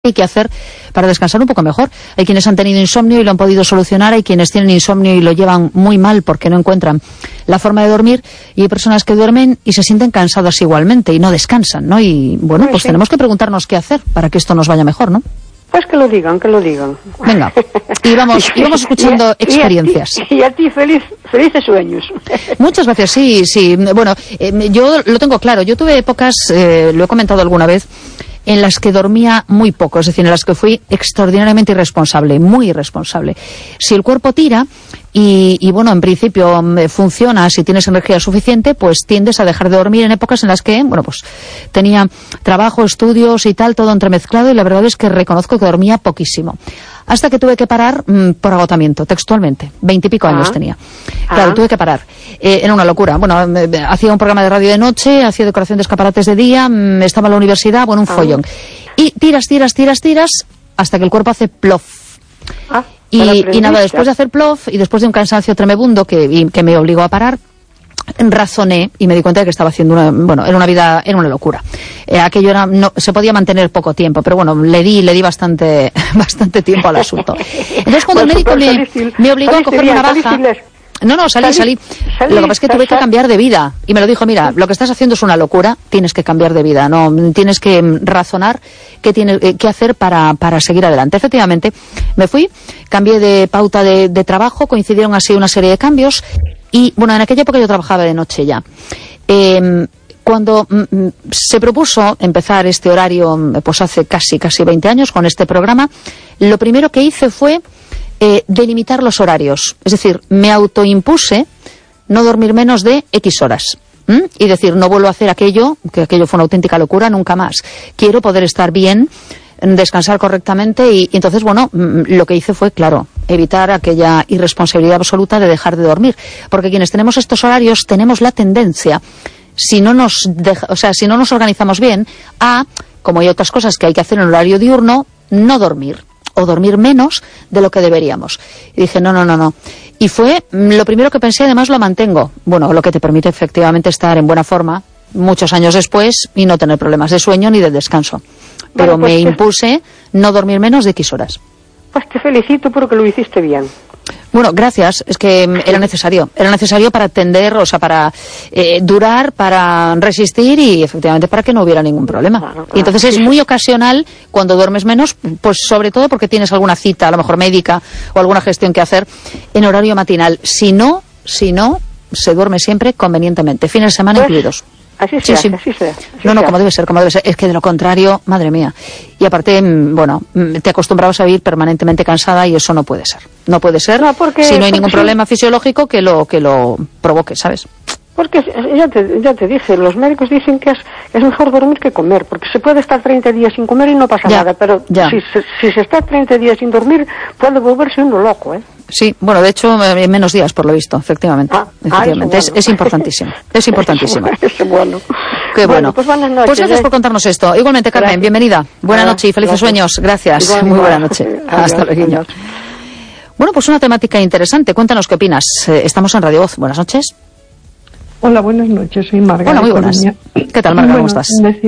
hay que hacer para descansar un poco mejor. Hay quienes han tenido insomnio y lo han podido solucionar, hay quienes tienen insomnio y lo llevan muy mal porque no encuentran la forma de dormir, y hay personas que duermen y se sienten cansadas igualmente y no descansan, ¿no? Y bueno, pues tenemos que preguntarnos qué hacer para que esto nos vaya mejor, ¿no? Pues que lo digan, que lo digan. Venga, y vamos escuchando experiencias. Y a ti, felices sueños. Muchas gracias, sí. Bueno, yo lo tengo claro. Yo tuve épocas, lo he comentado alguna vez, en las que dormía muy poco, es decir, en las que fui extraordinariamente irresponsable, muy irresponsable. Si el cuerpo tira y bueno, en principio funciona, si tienes energía suficiente, pues tiendes a dejar de dormir en épocas en las que, bueno, pues tenía trabajo, estudios y tal, todo entremezclado, y la verdad es que reconozco que dormía poquísimo. Hasta que tuve que parar por agotamiento, textualmente. 20 y pico años tenía. Claro, tuve que parar. Era una locura. Bueno, hacía un programa de radio de noche, hacía decoración de escaparates de día, estaba en la universidad, bueno, un follón. Y tiras, hasta que el cuerpo hace plof. Y nada, después de hacer plof y después de un cansancio tremebundo que me obligó a parar, razoné y me di cuenta de que estaba haciendo era una locura. Aquello no se podía mantener poco tiempo, pero bueno, le di bastante tiempo al asunto. Entonces cuando el médico me obligó a coger una baja. No, salí. Lo que pasa es que tuve que cambiar de vida. Y me lo dijo, mira, lo que estás haciendo es una locura, tienes que cambiar de vida, no tienes que razonar qué tienes que hacer para seguir adelante. Efectivamente, me fui, cambié de pauta de trabajo, coincidieron así una serie de cambios. Y bueno, en aquella época yo trabajaba de noche ya. Cuando se propuso empezar este horario, pues hace casi 20 años con este programa, lo primero que hice fue delimitar los horarios. Es decir, me autoimpuse no dormir menos de X horas. Y decir, no vuelvo a hacer aquello, que aquello fue una auténtica locura, nunca más. Quiero poder estar bien, descansar correctamente, y entonces, bueno, lo que hice fue, claro, evitar aquella irresponsabilidad absoluta de dejar de dormir. Porque quienes tenemos estos horarios tenemos la tendencia, si no nos organizamos bien, a, como hay otras cosas que hay que hacer en horario diurno, no dormir. O dormir menos de lo que deberíamos. Y dije, no. Y fue lo primero que pensé, además lo mantengo. Bueno, lo que te permite efectivamente estar en buena forma muchos años después y no tener problemas de sueño ni de descanso. Pero me impuse no dormir menos de X horas. Pues te felicito porque lo hiciste bien. Bueno, gracias. Es que era necesario para atender, o sea, para durar, para resistir y efectivamente para que no hubiera ningún problema. Claro. Y entonces es muy ocasional cuando duermes menos, pues sobre todo porque tienes alguna cita, a lo mejor médica, o alguna gestión que hacer en horario matinal. Si no, se duerme siempre convenientemente, fines de semana incluidos. Así sea. Como debe ser. Es que de lo contrario, madre mía. Y aparte, bueno, te acostumbrabas a vivir permanentemente cansada y eso no puede ser. No puede ser si no hay ningún problema fisiológico que lo provoque, ¿sabes? Porque ya te dije, los médicos dicen que es mejor dormir que comer, porque se puede estar 30 días sin comer y no pasa nada, pero si se está 30 días sin dormir, puede volverse uno loco, ¿eh? Sí, bueno, de hecho, en menos días, por lo visto, efectivamente. Efectivamente. Bueno. Es importantísimo. Es importantísimo. Es bueno. Qué bueno. Pues buenas noches. Pues gracias por contarnos esto. Igualmente, Carmen, gracias. Bienvenida. Buena noche y felices sueños. Gracias. Muy buena noche. Hasta luego. Bueno, pues una temática interesante. Cuéntanos qué opinas. Estamos en Radio Voz. Buenas noches. Hola, buenas noches, soy Marga. Hola, muy buenas. ¿Qué tal, Marga? ¿Cómo estás?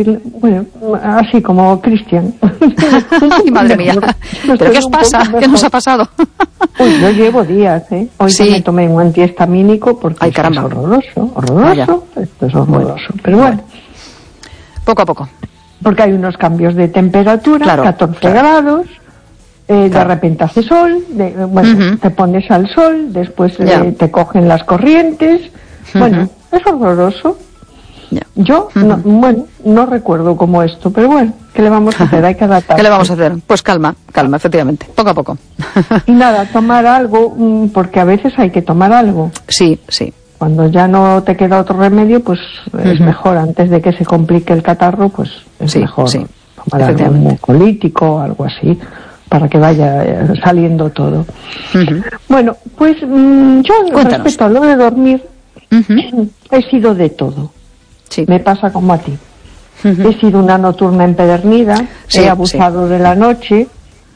Así como Cristian. Ay, madre mía. ¿Pero qué os pasa? ¿Qué nos ha pasado? Pues yo llevo días, ¿eh? Hoy me tomé un antihistamínico porque es horroroso. Esto es horroroso. Pero bueno. Poco a poco. Porque hay unos cambios de temperatura, 14 grados. De repente hace sol, te pones al sol, después te cogen las corrientes. Bueno, es horroroso. Yo, no recuerdo cómo esto, pero bueno, ¿qué le vamos a hacer? Hay que adaptarse. ¿Qué le vamos a hacer? Pues calma, efectivamente, poco a poco. Y nada, tomar algo, porque a veces hay que tomar algo. Sí. Cuando ya no te queda otro remedio, pues es mejor, antes de que se complique el catarro, pues es mejor tomar algo mucolítico, algo así, para que vaya saliendo todo. Bueno, pues yo respecto a lo de dormir, he sido de todo. Me pasa como a ti. He sido una nocturna empedernida, he abusado de la noche,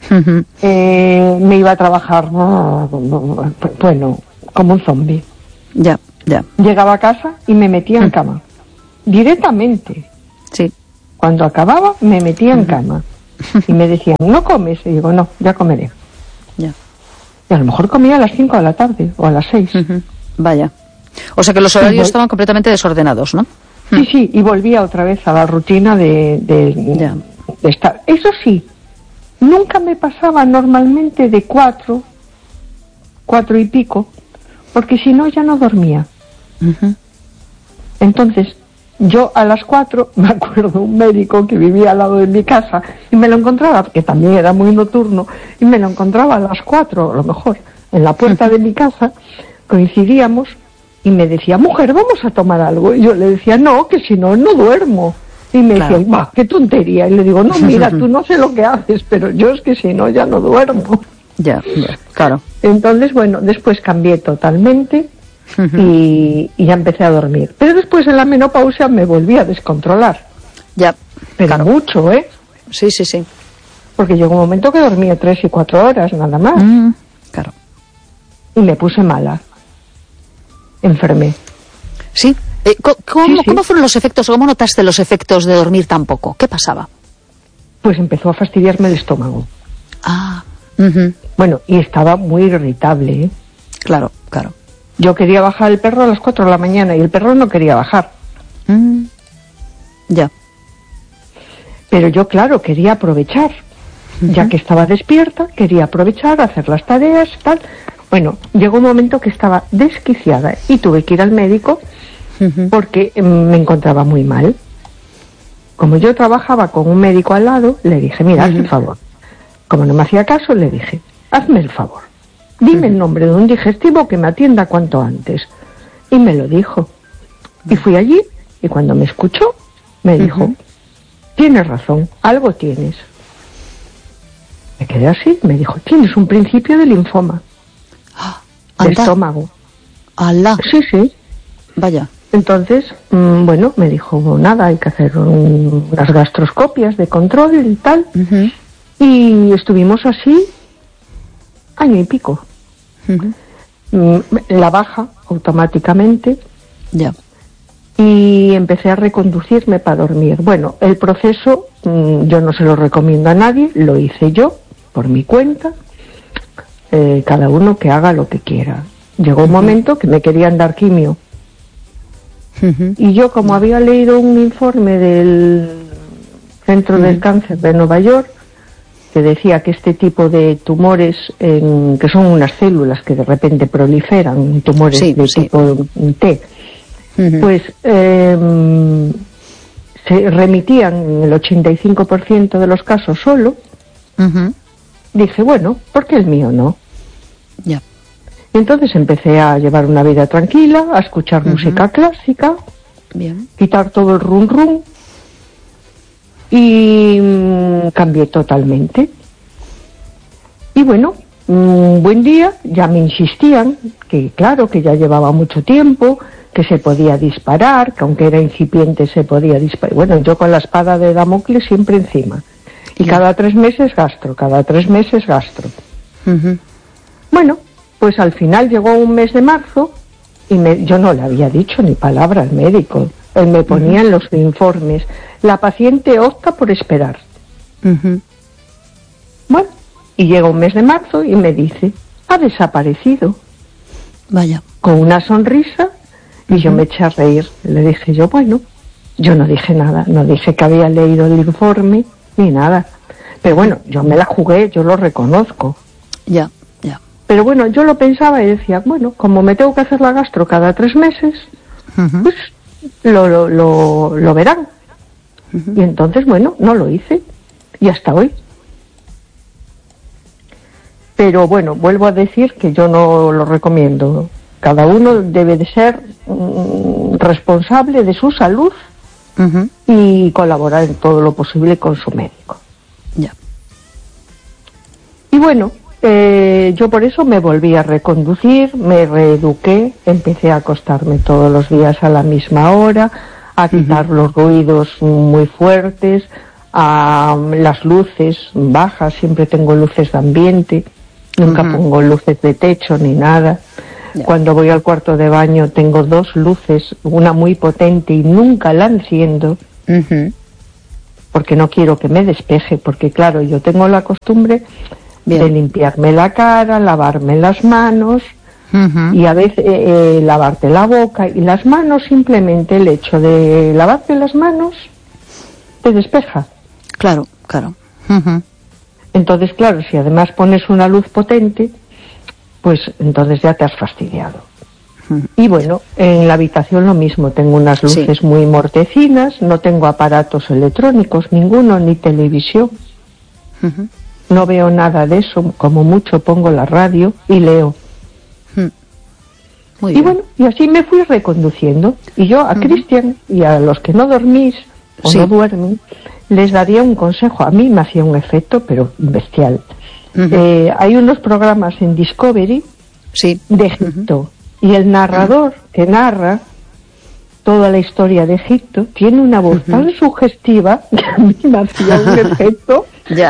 me iba a trabajar, bueno, como un zombie. Llegaba a casa y me metía en cama. Directamente. Cuando acababa, me metía en cama. Y me decían, ¿no comes? Y digo, no, ya comeré. Ya. Y a lo mejor comía a las 5 de la tarde o a las 6. Vaya. O sea que los horarios estaban completamente desordenados, ¿no? Sí, y volvía otra vez a la rutina de estar. Eso sí, nunca me pasaba normalmente de 4 y pico, porque si no ya no dormía. Entonces, yo a las 4, me acuerdo un médico que vivía al lado de mi casa, y me lo encontraba, que también era muy nocturno, y me lo encontraba a las 4, a lo mejor, en la puerta de mi casa, coincidíamos, y me decía, mujer, vamos a tomar algo. Y yo le decía, no, que si no, no duermo. Y me decía, va, qué tontería. Y le digo, no, mira, tú no sé lo que haces, pero yo es que si no, ya no duermo. Ya, claro. Entonces, bueno, después cambié totalmente y ya empecé a dormir. Pero después en la menopausia me volví a descontrolar. Ya. Pero mucho, ¿eh? Sí. Porque llegó un momento que dormía 3 y 4 horas, nada más. Claro. Y me puse mala. Enfermé. Sí. ¿Cómo fueron los efectos? ¿Cómo notaste los efectos de dormir tan poco? ¿Qué pasaba? Pues empezó a fastidiarme el estómago. Bueno, y estaba muy irritable, ¿eh? Claro. Yo quería bajar el perro a las 4 de la mañana y el perro no quería bajar. Ya. Pero yo, claro, quería aprovechar. Ya que estaba despierta, quería aprovechar, hacer las tareas, tal. Bueno, llegó un momento que estaba desquiciada y tuve que ir al médico porque me encontraba muy mal. Como yo trabajaba con un médico al lado, le dije, mira, hazme el favor. Como no me hacía caso, le dije, hazme el favor. Dime el nombre de un digestivo que me atienda cuanto antes. Y me lo dijo. Y fui allí y cuando me escuchó, me dijo, tienes razón, algo tienes. Me quedé así, me dijo, tienes un principio de linfoma. De estómago. ¡Hala! Sí. Vaya. Entonces, bueno, me dijo, nada, hay que hacer unas gastroscopias de control y tal. Y estuvimos así año y pico. La baja automáticamente. Ya. Y empecé a reconducirme para dormir. Bueno, el proceso yo no se lo recomiendo a nadie, lo hice yo por mi cuenta. Cada uno que haga lo que quiera. Llegó un momento que me querían dar quimio. Y yo, como había leído un informe del Centro del Cáncer de Nueva York, que decía que este tipo de tumores, que son unas células que de repente proliferan, tumores de tipo T, pues se remitían en el 85% de los casos solo. Dije, bueno, ¿por qué el mío no? Ya. Y entonces empecé a llevar una vida tranquila, a escuchar música clásica, quitar todo el rum y cambié totalmente. Y bueno, un buen día ya me insistían que claro, que ya llevaba mucho tiempo, que se podía disparar, que aunque era incipiente se podía disparar. Bueno, yo con la espada de Damocles siempre encima. Y cada 3 meses gastro, cada 3 meses gastro. Bueno, pues al final llegó un mes de marzo y yo no le había dicho ni palabra al médico. Él me ponía en los informes, la paciente opta por esperar. Bueno, y llega un mes de marzo y me dice, ha desaparecido. Vaya. Con una sonrisa, y yo me eché a reír. Le dije yo, bueno, yo no dije nada, no dije que había leído el informe, ni nada. Pero bueno, yo me la jugué, yo lo reconozco. Ya. Pero bueno, yo lo pensaba y decía, bueno, como me tengo que hacer la gastro cada 3 meses, pues lo verán. Y entonces, bueno, no lo hice. Y hasta hoy. Pero bueno, vuelvo a decir que yo no lo recomiendo. Cada uno debe de ser responsable de su salud y colaborar en todo lo posible con su médico. Ya. Y bueno, yo por eso me volví a reconducir, me reeduqué, empecé a acostarme todos los días a la misma hora, a quitar los ruidos muy fuertes, a las luces bajas, siempre tengo luces de ambiente, nunca pongo luces de techo ni nada. Cuando voy al cuarto de baño tengo 2 luces, una muy potente y nunca la enciendo, porque no quiero que me despeje, porque claro, yo tengo la costumbre de limpiarme la cara, lavarme las manos, y a veces lavarte la boca y las manos. Simplemente el hecho de lavarte las manos te despeja. Claro. Entonces, claro, si además pones una luz potente, pues entonces ya te has fastidiado. Y bueno, en la habitación lo mismo, tengo unas luces muy mortecinas, no tengo aparatos electrónicos ninguno, ni televisión. No veo nada de eso, como mucho pongo la radio y leo. Muy bien. Y bueno, y así me fui reconduciendo. Y yo a Cristian y a los que no dormís o no duermen, les daría un consejo. A mí me hacía un efecto, pero bestial. Hay unos programas en Discovery de Egipto, y el narrador que narra toda la historia de Egipto tiene una voz tan sugestiva que a mí me hacía un efecto.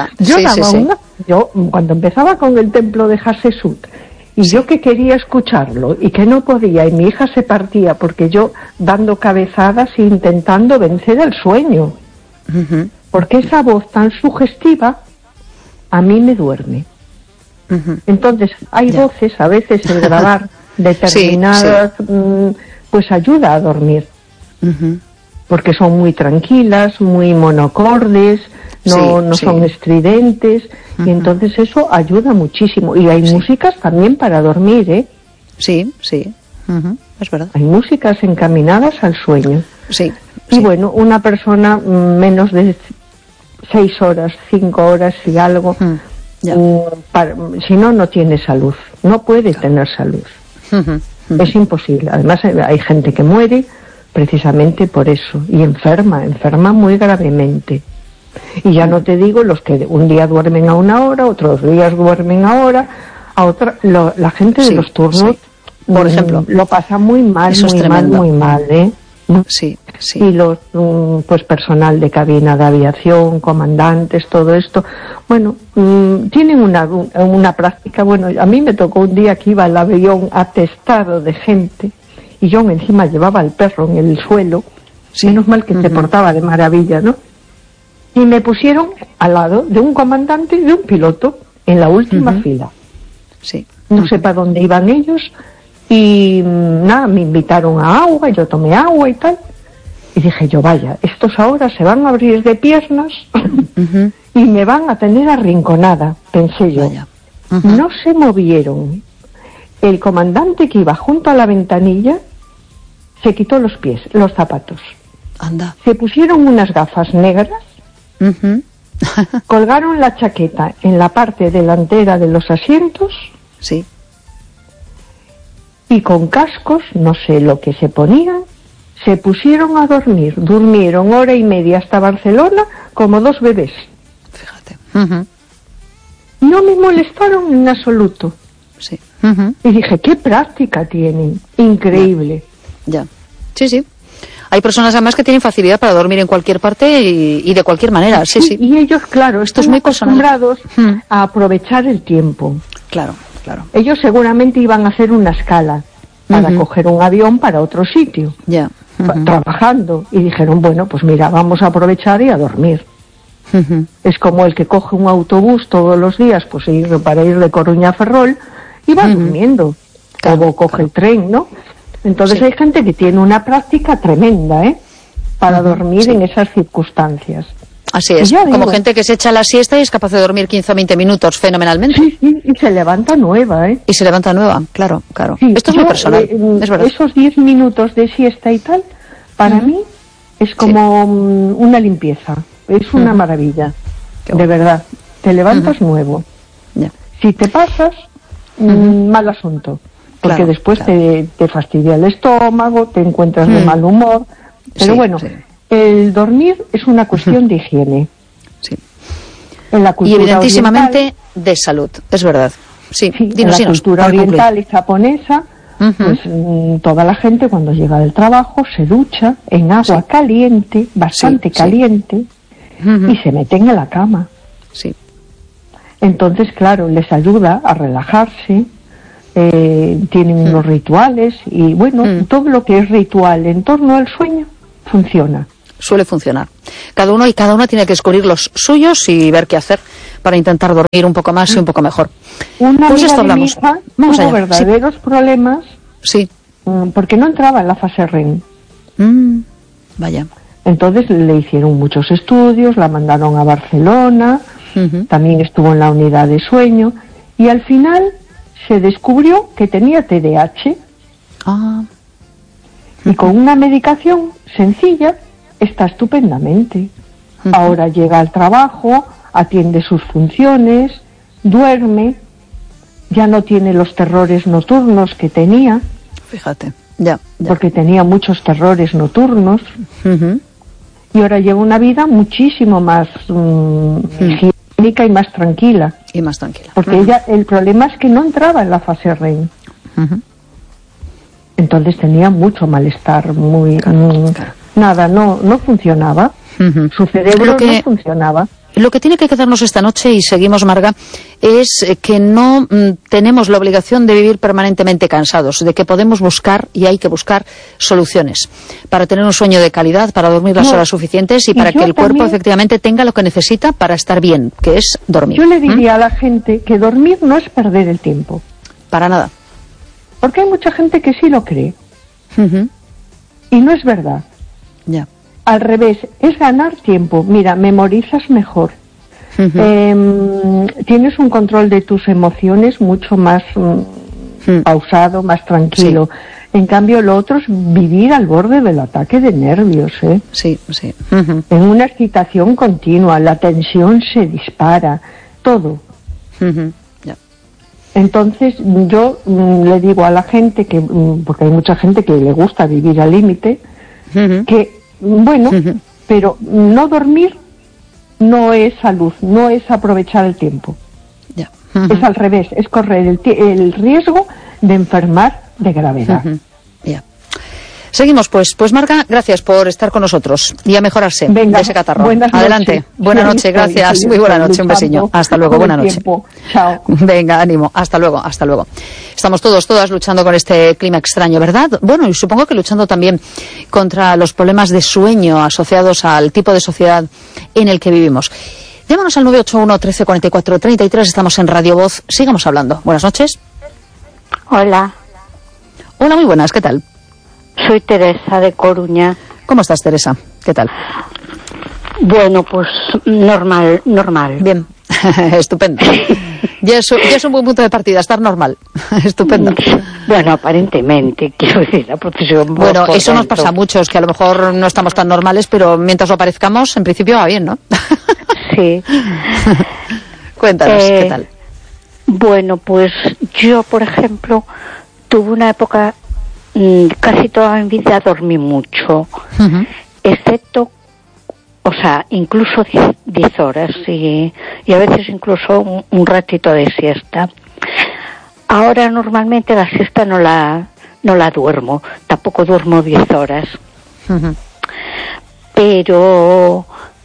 Yo cuando empezaba con el templo de Hatshepsut, y yo que quería escucharlo y que no podía, y mi hija se partía porque yo dando cabezadas e intentando vencer el sueño, porque esa voz tan sugestiva a mí me duerme. Entonces hay voces, a veces el grabar determinadas pues ayuda a dormir, porque son muy tranquilas, muy monocordes, no son estridentes, y entonces eso ayuda muchísimo. Y hay músicas también para dormir, ¿eh? Es verdad. Hay músicas encaminadas al sueño. Y bueno, una persona menos de 6 horas, 5 horas y algo, si no tiene salud, no puede tener salud. Es imposible. Además hay gente que muere precisamente por eso, y enferma muy gravemente. Y ya no te digo los que un día duermen a una hora, otros días duermen a otra. La gente de los turnos, por ejemplo, lo pasa muy mal, muy mal, ¿eh? Y los pues personal de cabina de aviación, comandantes, todo esto, bueno, tienen una práctica. Bueno, a mí me tocó un día que iba el avión atestado de gente, y yo encima llevaba al perro en el suelo, menos mal que se portaba de maravilla, ¿no? Y me pusieron al lado de un comandante y de un piloto, en la última fila. No sé para dónde iban ellos, y nada, me invitaron a agua, yo tomé agua y tal, y dije yo, vaya, estos ahora se van a abrir de piernas y me van a tener arrinconada, pensé yo. No se movieron. El comandante que iba junto a la ventanilla se quitó los zapatos. Se pusieron unas gafas negras, colgaron la chaqueta en la parte delantera de los asientos, y con cascos, no sé lo que se ponían, se pusieron a dormir. Durmieron 1:30 hasta Barcelona como 2 bebés. Fíjate. No me molestaron en absoluto. Y dije, qué práctica tienen, increíble. Sí. Hay personas además que tienen facilidad para dormir en cualquier parte y de cualquier manera. Y ellos, claro, están muy acostumbrados a aprovechar el tiempo. Claro. Ellos seguramente iban a hacer una escala para coger un avión para otro sitio, trabajando, y dijeron, bueno, pues mira, vamos a aprovechar y a dormir. Es como el que coge un autobús todos los días, pues para ir de Coruña a Ferrol, y va durmiendo, o coge el tren, ¿no? Entonces hay gente que tiene una práctica tremenda, para dormir en esas circunstancias. Así es, como gente que se echa la siesta y es capaz de dormir 15 o 20 minutos fenomenalmente. Y se levanta nueva, Y se levanta nueva, claro. Esto es muy personal, es verdad. Esos 10 minutos de siesta y tal, para mí, es como una limpieza, es una maravilla, de verdad. Te levantas nuevo. Si te pasas, mal asunto, porque después te fastidia el estómago, te encuentras de mal humor, pero bueno... El dormir es una cuestión de higiene. En la cultura y evidentísimamente oriental, de salud, es verdad. En la cultura oriental y japonesa, pues toda la gente cuando llega del trabajo se ducha en agua caliente, bastante caliente, y se meten en la cama. Entonces, claro, les ayuda a relajarse, tienen unos rituales, y bueno, todo lo que es ritual en torno al sueño funciona. suele funcionar. Cada uno tiene que descubrir los suyos y ver qué hacer para intentar dormir un poco más y un poco mejor. Una amiga de mi hija tuvo verdaderos problemas, sí, porque no entraba en la fase REM. Vaya. Entonces le hicieron muchos estudios, la mandaron a Barcelona, también estuvo en la unidad de sueño, y al final se descubrió que tenía TDAH. Y con una medicación sencilla está estupendamente. Ahora llega al trabajo, atiende sus funciones, duerme, ya no tiene los terrores nocturnos que tenía. Fíjate, ya. Porque tenía muchos terrores nocturnos. Y ahora lleva una vida muchísimo más higiénica y más tranquila. Porque ella, el problema es que no entraba en la fase REM. Entonces tenía mucho malestar, nada, no funcionaba. Su cerebro no funcionaba. Lo que tiene que quedarnos esta noche, y seguimos, Marga, es que no tenemos la obligación de vivir permanentemente cansados, de que podemos buscar, y hay que buscar, soluciones para tener un sueño de calidad, para dormir las horas suficientes y para que el cuerpo efectivamente tenga lo que necesita para estar bien, que es dormir. Yo le diría a la gente que dormir no es perder el tiempo. Para nada. Porque hay mucha gente que sí lo cree. Y no es verdad. Ya. Al revés, es ganar tiempo. Mira, memorizas mejor. Tienes un control de tus emociones mucho más pausado, más tranquilo. En cambio, lo otro es vivir al borde del ataque de nervios, ¿eh? Sí, sí. En una excitación continua, la tensión se dispara, todo. Entonces, yo le digo a la gente que, porque hay mucha gente que le gusta vivir al límite, que bueno, pero no dormir no es salud, no es aprovechar el tiempo. Es al revés, es correr el riesgo de enfermar de gravedad. Seguimos, pues Marga, gracias por estar con nosotros y a mejorarse. Venga, de ese catarro. Adelante. Noches. Buenas noches, gracias. Muy buena noche, un besiño. Hasta luego, buena noche. Chao. Venga, ánimo. Hasta luego, hasta luego. Estamos todas luchando con este clima extraño, ¿verdad? Bueno, y supongo que luchando también contra los problemas de sueño asociados al tipo de sociedad en el que vivimos. Llámanos al 981 13 44 33, estamos en Radio Voz. Sigamos hablando. Buenas noches. Hola. Hola, muy buenas, ¿qué tal? Soy Teresa de Coruña. ¿Cómo estás, Teresa? ¿Qué tal? Bueno, pues normal. Bien, estupendo. Ya es un buen punto de partida, estar normal. Estupendo. Bueno, aparentemente, quiero decir, la procesión. Bueno, eso nos pasa a muchos, que a lo mejor no estamos tan normales, pero mientras lo parezcamos, en principio va bien, ¿no? Sí. Cuéntanos, ¿qué tal? Bueno, pues yo, por ejemplo, tuve una época, casi toda mi vida dormí mucho, excepto, o sea, incluso 10 horas y a veces incluso un ratito de siesta. Ahora normalmente la siesta no la duermo, tampoco duermo 10 horas. Pero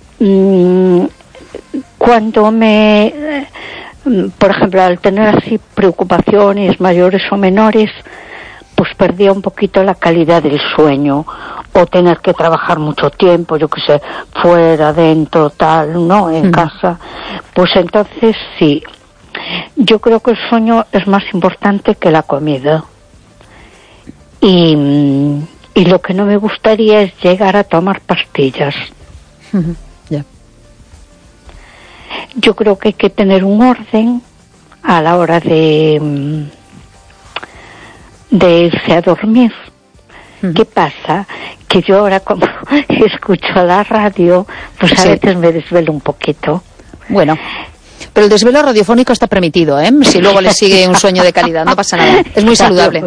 cuando por ejemplo, al tener así preocupaciones mayores o menores, pues perdía un poquito la calidad del sueño, o tener que trabajar mucho tiempo, yo qué sé, fuera, dentro, tal, ¿no? En casa. Pues entonces sí, yo creo que el sueño es más importante que la comida. Y lo que no me gustaría es llegar a tomar pastillas. Yo creo que hay que tener un orden a la hora de irse a dormir. ¿Qué pasa? Que yo ahora, como escucho la radio, pues a veces me desvelo un poquito. Bueno, pero el desvelo radiofónico está permitido, ¿eh? Si luego le sigue un sueño de calidad, no pasa nada. Es muy saludable.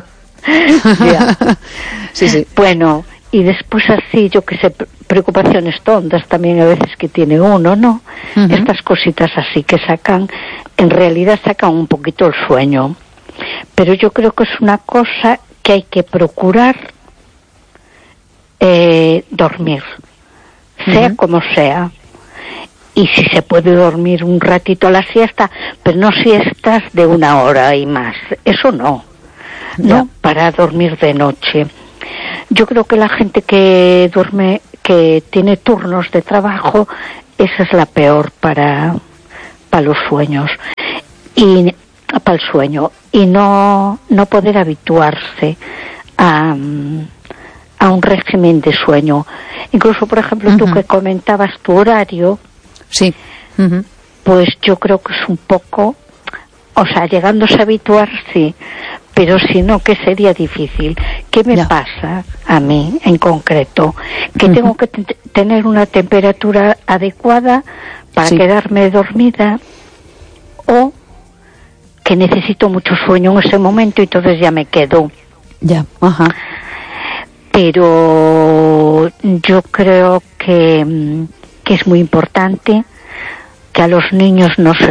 Sí. Bueno, y después así, yo que sé, preocupaciones tontas también a veces que tiene uno, ¿no? Estas cositas así que en realidad sacan un poquito el sueño. Pero yo creo que es una cosa que hay que procurar dormir, sea como sea. Y si se puede dormir un ratito a la siesta, pero no siestas de 1 hora y más. Eso no, para dormir de noche. Yo creo que la gente que que tiene turnos de trabajo, esa es la peor para los sueños y para el sueño, y no poder habituarse a un régimen de sueño. Incluso, por ejemplo, tú que comentabas tu horario, sí, pues yo creo que es un poco, o sea, llegándose a habituar, sí, pero si no, que sería difícil. ¿Qué me pasa a mí en concreto? Que tengo que tener una temperatura adecuada para quedarme dormida, o que necesito mucho sueño en ese momento y entonces ya me quedo. Pero yo creo que es muy importante que a los niños no se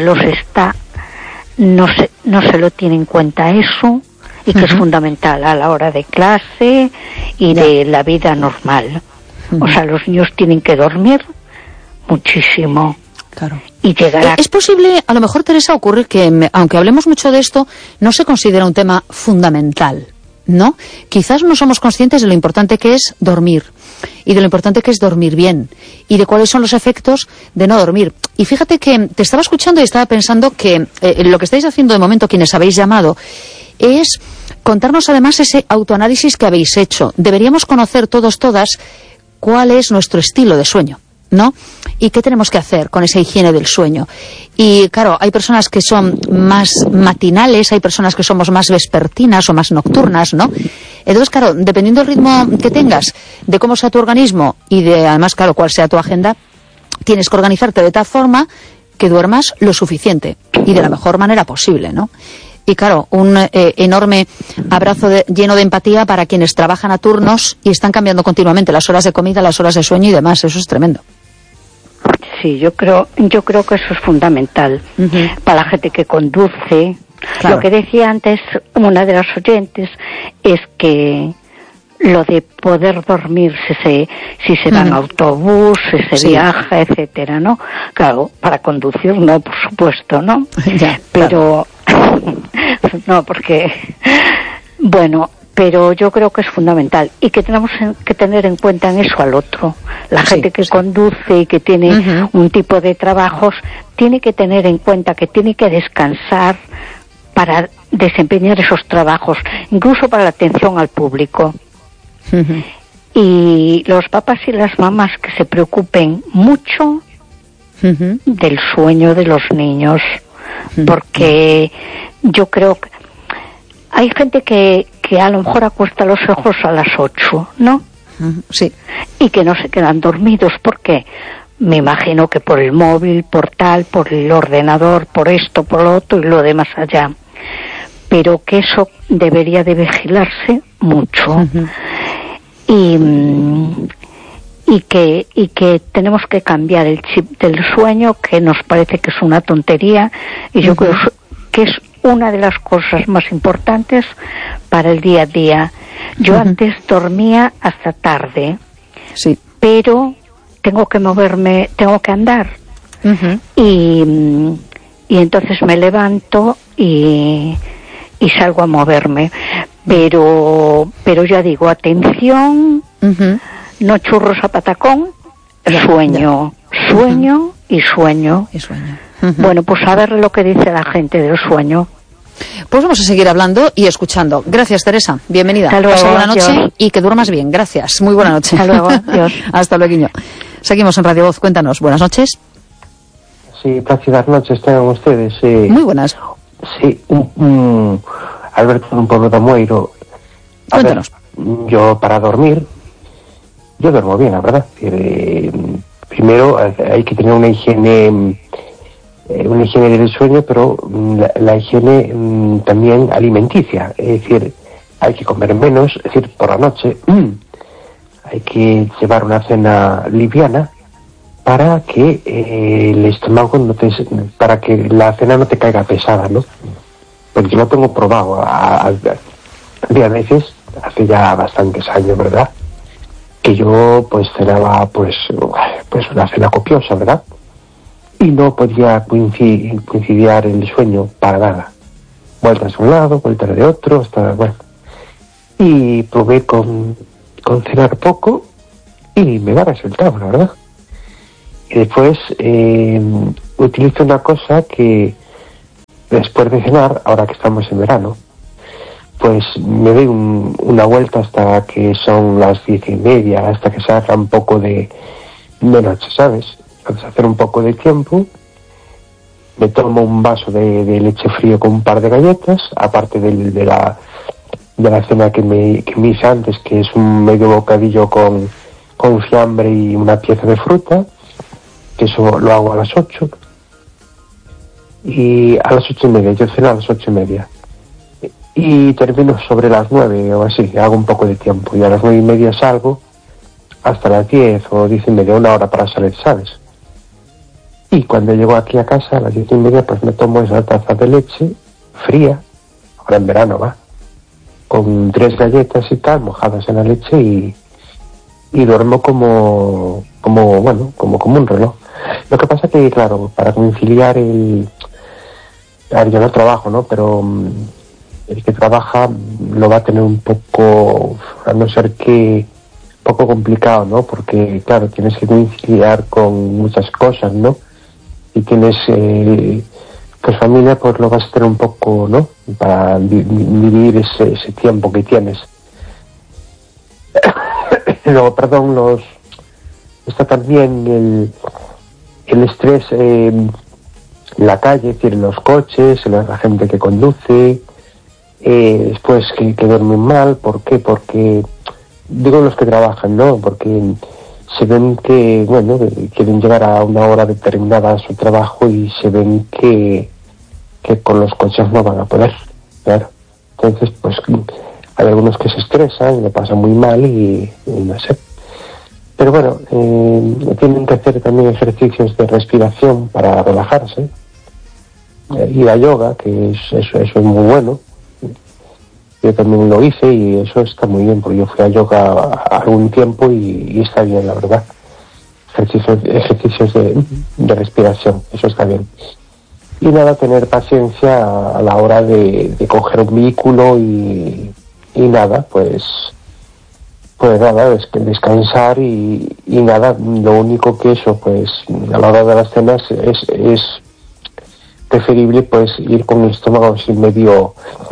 lo tiene en cuenta eso, y que es fundamental a la hora de clase y de la vida normal. O sea, los niños tienen que dormir muchísimo. Claro. Y llegar Es posible, a lo mejor, Teresa, ocurre que, aunque hablemos mucho de esto, no se considera un tema fundamental, ¿no? Quizás no somos conscientes de lo importante que es dormir, y de lo importante que es dormir bien, y de cuáles son los efectos de no dormir. Y fíjate que te estaba escuchando y estaba pensando que lo que estáis haciendo de momento, quienes habéis llamado, es contarnos además ese autoanálisis que habéis hecho. Deberíamos conocer todas cuál es nuestro estilo de sueño, ¿no? Y qué tenemos que hacer con esa higiene del sueño. Y claro, hay personas que son más matinales, hay personas que somos más vespertinas o más nocturnas, ¿no? Entonces, claro, dependiendo del ritmo que tengas, de cómo sea tu organismo y de, además, claro, cuál sea tu agenda, tienes que organizarte de tal forma que duermas lo suficiente y de la mejor manera posible, ¿no? Y claro, un enorme abrazo lleno de empatía para quienes trabajan a turnos y están cambiando continuamente las horas de comida, las horas de sueño y demás. Eso es tremendo. Sí, yo creo que eso es fundamental para la gente que conduce. Claro. Lo que decía antes una de las oyentes es que lo de poder dormir si se va en autobús, si se viaja, etcétera, ¿no? Claro, para conducir no, por supuesto, ¿no? Ya, pero no, porque bueno, pero yo creo que es fundamental y que tenemos que tener en cuenta en eso al otro. La gente que conduce y que tiene un tipo de trabajos tiene que tener en cuenta que tiene que descansar para desempeñar esos trabajos, incluso para la atención al público. Y los papás y las mamás que se preocupen mucho del sueño de los niños, porque yo creo que hay gente que a lo mejor acuesta los ojos a las 8, ¿no? Sí. Y que no se quedan dormidos. ¿Por qué? Me imagino que por el móvil, por tal, por el ordenador, por esto, por lo otro y lo demás allá. Pero que eso debería de vigilarse mucho. Y que tenemos que cambiar el chip del sueño, que nos parece que es una tontería, y yo creo que es una de las cosas más importantes para el día a día. Yo antes dormía hasta tarde, pero tengo que moverme, tengo que andar, y entonces me levanto y salgo a moverme, pero ya digo, atención, no churros a patacón, sueño y sueño. Bueno, pues a ver lo que dice la gente del sueño. Pues vamos a seguir hablando y escuchando. Gracias, Teresa. Bienvenida. Hasta luego. Pasa buena noche y que duermas bien. Gracias. Muy buena noche. Hasta luego. Adiós. Hasta luego. Seguimos en Radio Voz. Cuéntanos. Buenas noches. Sí, plácidas noches tengan ustedes. Muy buenas. Sí, Alberto de un pueblo de Amoeiro. Cuéntanos. Yo para dormir, yo duermo bien, la verdad. Primero hay que tener una higiene del sueño, pero la higiene también alimenticia. Es decir, hay que comer menos, es decir, por la noche hay que llevar una cena liviana para que el estómago para que la cena no te caiga pesada, ¿no? Porque yo lo tengo probado a veces, hace ya bastantes años, ¿verdad? Que yo pues cenaba pues una cena copiosa, ¿verdad? Y no podía coincidir el sueño para nada. Vueltas de un lado, vueltas de otro, hasta bueno. Y probé con cenar poco y me da resultado, la verdad. Y después utilizo una cosa que después de cenar, ahora que estamos en verano, pues me doy una vuelta hasta que son las 10:30, hasta que se haga un poco de noche, ¿sabes? Entonces hacer un poco de tiempo, me tomo un vaso de leche frío con un par de galletas, aparte de la cena que me hice antes, que es un medio bocadillo con fiambre y una pieza de fruta, que eso lo hago a las 8, y a las 8:30, yo ceno a las 8:30, y termino sobre las 9 o así, hago un poco de tiempo, y a las 9:30 salgo hasta las 10 o 10:30, una hora para salir, ¿sabes? Y cuando llego aquí a casa a las 10:30, pues me tomo esa taza de leche fría, ahora en verano va, con 3 galletas y tal, mojadas en la leche, y duermo como un reloj. Lo que pasa que, claro, para conciliar yo no trabajo, ¿no? Pero el que trabaja lo va a tener un poco, a no ser que, poco complicado, ¿no? Porque, claro, tienes que conciliar con muchas cosas, ¿no? Y tienes, pues familia, pues lo vas a tener un poco, ¿no? Para vivir ese tiempo que tienes. Luego, perdón, está también el estrés en la calle, es decir, en los coches, en la gente que conduce, después que duermen mal. ¿Por qué? Porque, digo los que trabajan, ¿no? Porque se ven que, bueno, quieren llegar a una hora determinada a su trabajo y se ven que con los coches no van a poder, claro. Entonces, pues, hay algunos que se estresan, lo pasan muy mal y no sé. Pero bueno, tienen que hacer también ejercicios de respiración para relajarse. Ir a yoga, que eso es muy bueno. Yo también lo hice y eso está muy bien, porque yo fui a yoga algún tiempo y está bien, la verdad. Ejercicios de respiración, eso está bien. Y nada, tener paciencia a la hora de coger un vehículo y nada, pues nada, descansar y nada, lo único que eso, pues a la hora de las cenas es preferible pues ir con el estómago así medio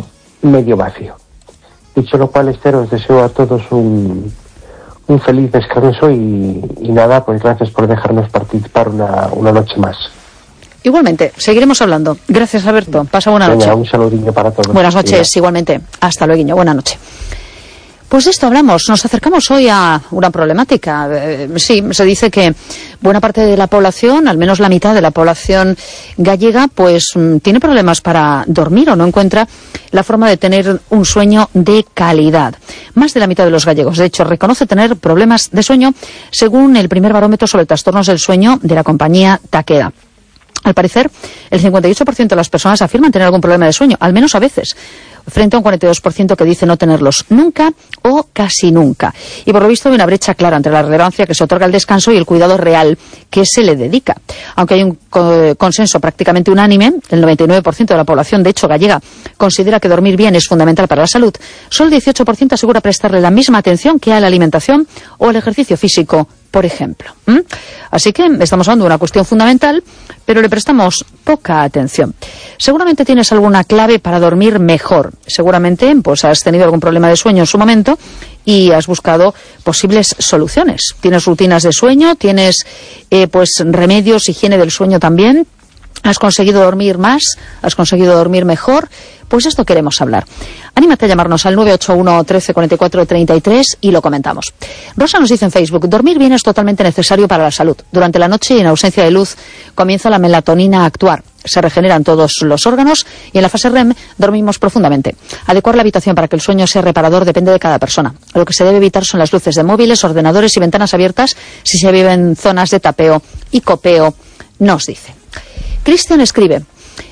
vacío. Dicho lo cual, Esther, os deseo a todos un feliz descanso y nada, pues gracias por dejarnos participar una noche más. Igualmente, seguiremos hablando. Gracias, Alberto. Pasa buena noche. Un saludillo para todos. Buenas noches, igualmente. Hasta luego, buena noche. Pues de esto hablamos, nos acercamos hoy a una problemática. Sí, se dice que buena parte de la población, al menos la mitad de la población gallega, pues tiene problemas para dormir o no encuentra la forma de tener un sueño de calidad. Más de la mitad de los gallegos, de hecho, reconoce tener problemas de sueño, según el primer barómetro sobre trastornos del sueño de la compañía Takeda. Al parecer, el 58% de las personas afirman tener algún problema de sueño, al menos a veces, frente a un 42% que dice no tenerlos nunca o casi nunca. Y por lo visto hay una brecha clara entre la relevancia que se otorga al descanso y el cuidado real que se le dedica. Aunque hay un consenso prácticamente unánime, el 99% de la población, de hecho gallega, considera que dormir bien es fundamental para la salud, solo el 18% asegura prestarle la misma atención que a la alimentación o al ejercicio físico, por ejemplo. Así que estamos hablando de una cuestión fundamental, pero le prestamos poca atención. Seguramente tienes alguna clave para dormir mejor. Seguramente pues has tenido algún problema de sueño en su momento y has buscado posibles soluciones. ¿Tienes rutinas de sueño? ¿Tienes pues remedios, higiene del sueño también? ¿Has conseguido dormir más? ¿Has conseguido dormir mejor? Pues esto queremos hablar. Anímate a llamarnos al 981 13 44 33 y lo comentamos. Rosa nos dice en Facebook: dormir bien es totalmente necesario para la salud. Durante la noche y en ausencia de luz comienza la melatonina a actuar. Se regeneran todos los órganos y en la fase REM dormimos profundamente. Adecuar la habitación para que el sueño sea reparador depende de cada persona. Lo que se debe evitar son las luces de móviles, ordenadores y ventanas abiertas si se vive en zonas de tapeo y copeo, nos dice. Cristian escribe: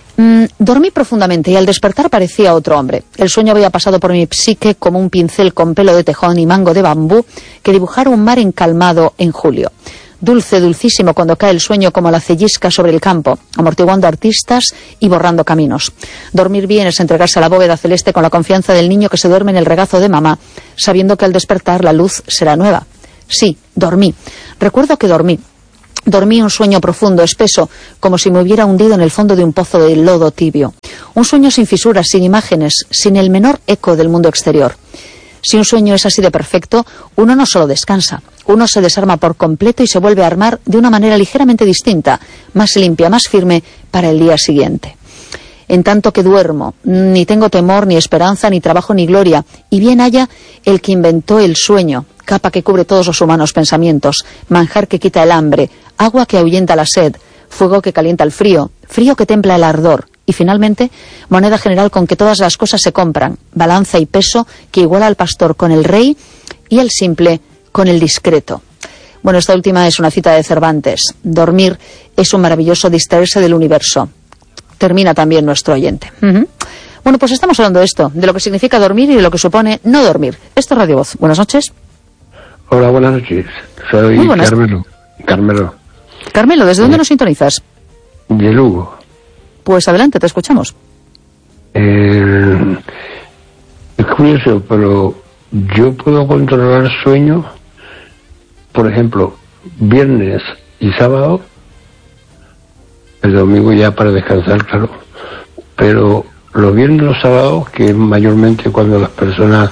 dormí profundamente y al despertar parecía otro hombre. El sueño había pasado por mi psique como un pincel con pelo de tejón y mango de bambú que dibujara un mar encalmado en julio. Dulce, dulcísimo cuando cae el sueño como la cellisca sobre el campo, amortiguando artistas y borrando caminos. Dormir bien es entregarse a la bóveda celeste con la confianza del niño que se duerme en el regazo de mamá, sabiendo que al despertar la luz será nueva. Sí, dormí. Recuerdo que dormí. Dormí un sueño profundo, espeso, como si me hubiera hundido en el fondo de un pozo de lodo tibio. Un sueño sin fisuras, sin imágenes, sin el menor eco del mundo exterior. Si un sueño es así de perfecto, uno no solo descansa, uno se desarma por completo y se vuelve a armar de una manera ligeramente distinta, más limpia, más firme para el día siguiente. En tanto que duermo, ni tengo temor, ni esperanza, ni trabajo, ni gloria, y bien haya el que inventó el sueño, capa que cubre todos los humanos pensamientos, manjar que quita el hambre, agua que ahuyenta la sed, fuego que calienta el frío, frío que templa el ardor, y finalmente, moneda general con que todas las cosas se compran, balanza y peso que iguala al pastor con el rey y el simple con el discreto. Bueno, esta última es una cita de Cervantes. Dormir es un maravilloso distraerse del universo. Termina también nuestro oyente. Bueno, pues estamos hablando de esto, de lo que significa dormir y de lo que supone no dormir. Esto es Radio Voz. Buenas noches. Hola, buenas noches. Soy Carmelo. Carmelo, ¿desde dónde nos sintonizas? De Lugo. Pues adelante, te escuchamos. Es curioso, pero yo puedo controlar sueño, por ejemplo, viernes y sábado, el domingo ya para descansar, claro, pero los viernes y los sábados, que es mayormente cuando las personas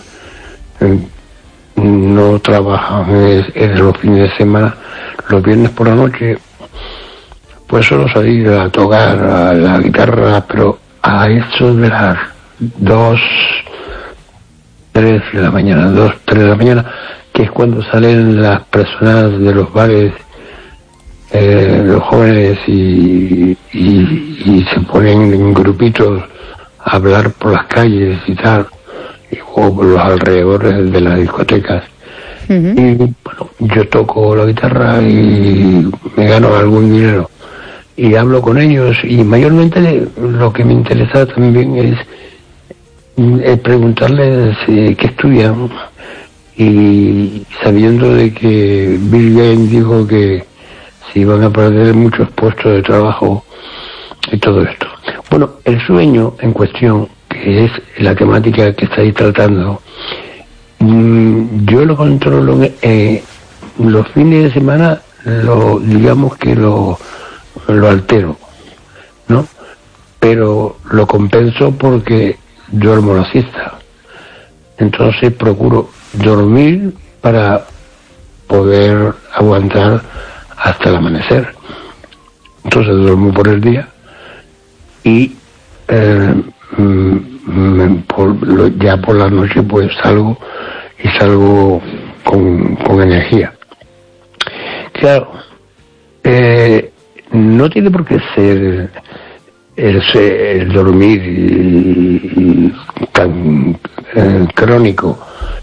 no trabajan, es los fines de semana, los viernes por la noche, pues solo salir a tocar a la guitarra, pero a eso de las 2, 3 de la mañana, 2, 3 de la mañana, que es cuando salen las personas de los bares, los jóvenes, y se ponen en grupitos a hablar por las calles y tal, o por los alrededores de las discotecas. Y bueno, yo toco la guitarra y me gano algún dinero y hablo con ellos, y mayormente lo que me interesa también es preguntarles qué estudian, y sabiendo de que Bill Gates dijo que se iban a perder muchos puestos de trabajo y todo esto. Bueno, el sueño en cuestión, que es la temática que estáis tratando, yo lo controlo los fines de semana, digamos que lo altero, ¿no? Pero lo compenso porque duermo la siesta. Entonces procuro dormir para poder aguantar hasta el amanecer. Entonces duermo por el día y ya por la noche pues salgo con energía. Claro, no tiene por qué ser el dormir tan crónico,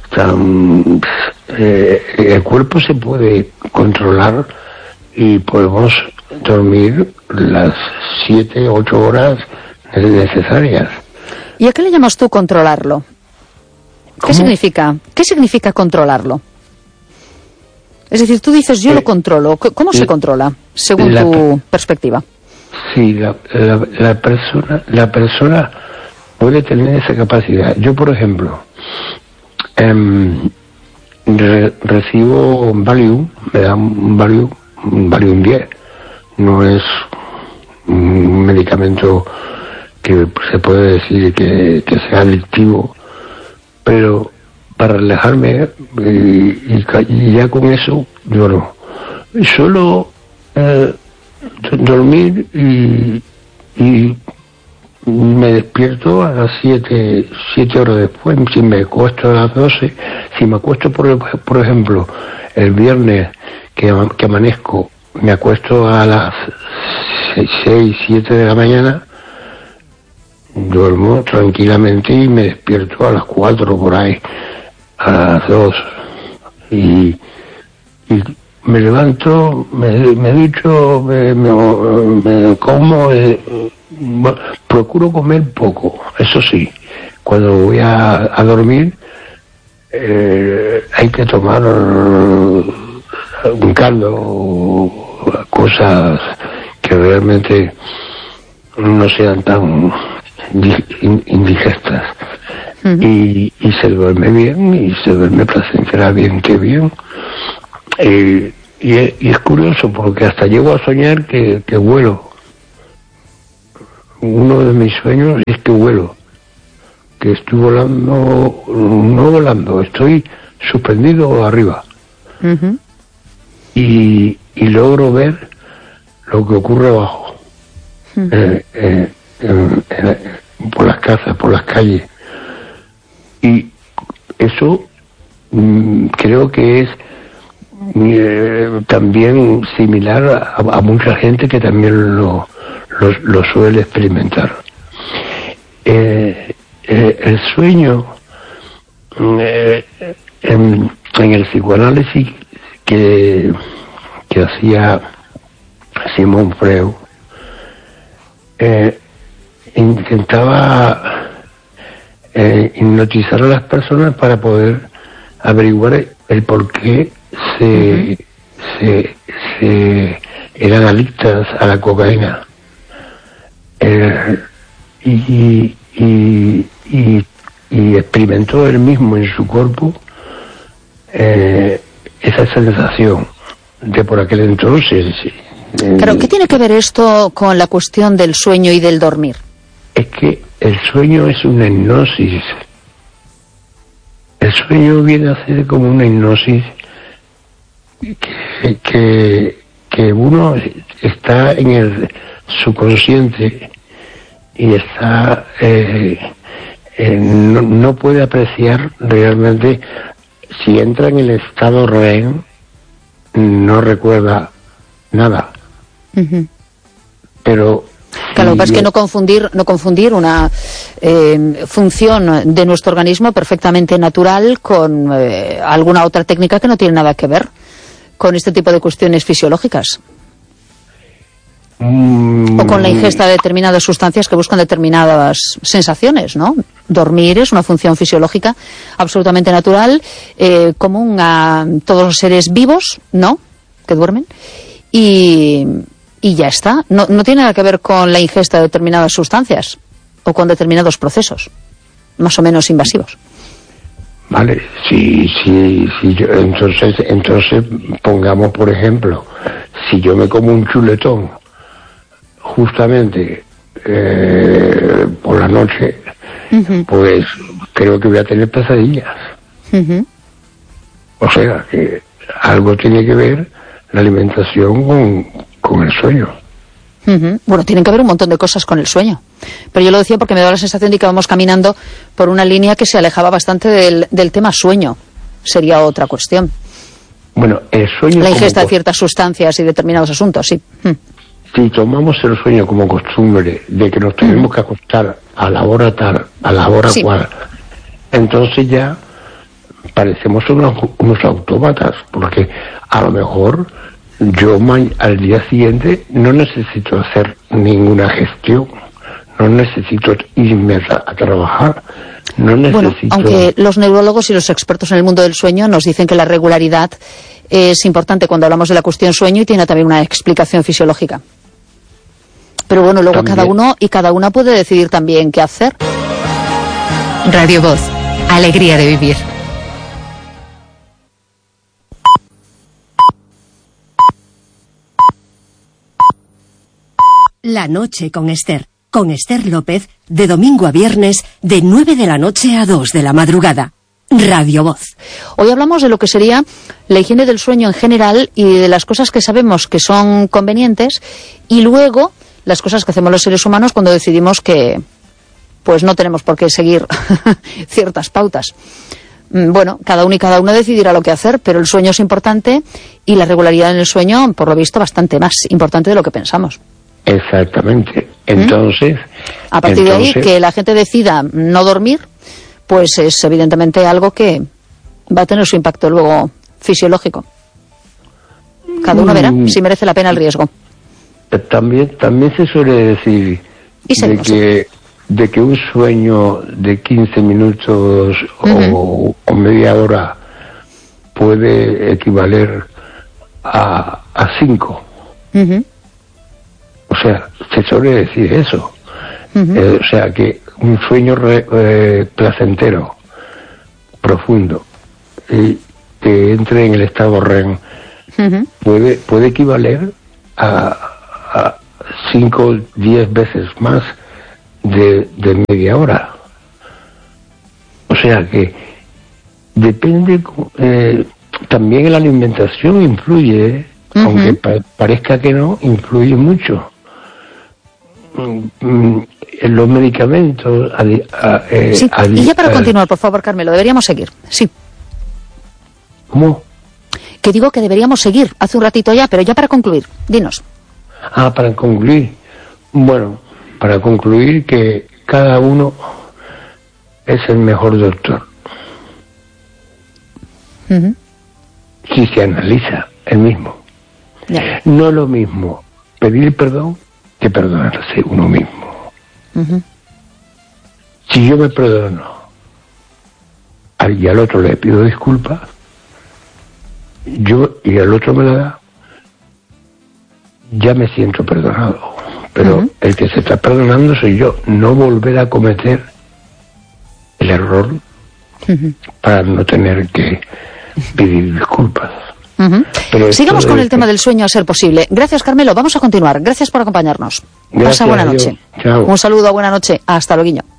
el cuerpo se puede controlar y podemos dormir las 7, 8 horas necesarias. ¿Y a qué le llamas tú controlarlo? ¿Qué significa controlarlo? Es decir, tú dices, yo lo controlo. ¿Cómo se controla, según tu perspectiva? Sí, la persona puede tener esa capacidad. Yo, por ejemplo, recibo Valium, me dan un Valium 10. No es un medicamento que se puede decir que sea adictivo, pero para relajarme, y ya con eso duermo. Solo dormir y me despierto a las 7 horas después. Si me acuesto a las 12, si me acuesto por ejemplo el viernes que amanezco, me acuesto a las 6, 7 de la mañana, duermo tranquilamente y me despierto a las 4 por ahí, a las 2, y me levanto, me ducho, me como, procuro comer poco, eso sí. Cuando voy a dormir hay que tomar un caldo, cosas que realmente no sean tan indigestas. Y se duerme bien, y se duerme placenteramente bien, Y es curioso porque hasta llego a soñar que vuelo. Uno de mis sueños es que vuelo, que estoy volando, no volando, estoy suspendido arriba. Uh-huh. Y logro ver lo que ocurre abajo, uh-huh. Por las casas, por las calles. Y eso creo que es también similar a mucha gente que también lo suele experimentar. El sueño, en el psicoanálisis que hacía Simón Freud, intentaba hipnotizar a las personas para poder averiguar el por qué se eran adictas a la cocaína. Y experimentó él mismo en su cuerpo esa sensación de por aquel entonces. Claro, ¿qué tiene que ver esto con la cuestión del sueño y del dormir? Es que el sueño es una hipnosis. El sueño viene a ser como una hipnosis que uno está en el subconsciente y está no puede apreciar realmente. Si entra en el estado REM, no recuerda nada. Uh-huh. Pero claro, lo que pasa es que no confundir una función de nuestro organismo perfectamente natural con alguna otra técnica que no tiene nada que ver con este tipo de cuestiones fisiológicas. O con la ingesta de determinadas sustancias que buscan determinadas sensaciones, ¿no? Dormir es una función fisiológica absolutamente natural, común a todos los seres vivos, ¿no?, que duermen, y ya está. No tiene nada que ver con la ingesta de determinadas sustancias o con determinados procesos más o menos invasivos. Vale, sí, yo, entonces pongamos, por ejemplo, si yo me como un chuletón justamente por la noche, uh-huh, pues creo que voy a tener pesadillas. Uh-huh. O sea, que algo tiene que ver la alimentación con el sueño. Uh-huh. Bueno, tienen que ver un montón de cosas con el sueño. Pero yo lo decía porque me daba la sensación de que vamos caminando por una línea que se alejaba bastante del tema sueño. Sería otra cuestión. Bueno, el sueño... La ingesta de ciertas sustancias y determinados asuntos, sí. Si tomamos el sueño como costumbre de que nos tenemos que acostar a la hora tal, a la hora cual, entonces ya parecemos unos autómatas, porque a lo mejor yo al día siguiente no necesito hacer ninguna gestión, no necesito irme a trabajar, no necesito... Bueno, aunque los neurólogos y los expertos en el mundo del sueño nos dicen que la regularidad es importante cuando hablamos de la cuestión sueño y tiene también una explicación fisiológica. Pero bueno, luego también cada uno y cada una puede decidir también qué hacer. Radio Voz, alegría de vivir. La noche con Esther López, de domingo a viernes, de 9 de la noche a 2 de la madrugada. Radio Voz. Hoy hablamos de lo que sería la higiene del sueño en general y de las cosas que sabemos que son convenientes y luego las cosas que hacemos los seres humanos cuando decidimos que pues no tenemos por qué seguir ciertas pautas. Bueno, cada uno y cada uno decidirá lo que hacer, pero el sueño es importante y la regularidad en el sueño, por lo visto, bastante más importante de lo que pensamos. Exactamente. Entonces... A partir de ahí, que la gente decida no dormir, pues es evidentemente algo que va a tener su impacto luego fisiológico. Cada uno verá si merece la pena el riesgo. También se suele decir de que un sueño de 15 minutos o media hora puede equivaler a 5. O sea, se suele decir eso. O sea, que un sueño placentero, profundo, que entre en el estado REM puede equivaler a 5 o 10 veces más de media hora. O sea que depende, también la alimentación influye, aunque parezca que no, influye mucho. Los medicamentos... sí, y ya para continuar, por favor, Carmelo, deberíamos seguir, sí. ¿Cómo? Que digo que deberíamos seguir, hace un ratito ya, pero ya para concluir, dinos. Para concluir. Bueno, para concluir que cada uno es el mejor doctor. Si se analiza el mismo. Ya. No es lo mismo pedir perdón que perdonarse uno mismo. Si yo me perdono y al otro le pido disculpas, y al otro me la da, ya me siento perdonado. Pero el que se está perdonando soy yo. No volver a cometer el error para no tener que pedir disculpas. Sigamos con el tema del sueño a ser posible. Gracias, Carmelo. Vamos a continuar. Gracias por acompañarnos. Gracias, pasa buena noche. Chao. Un saludo, buena noche. Hasta luego.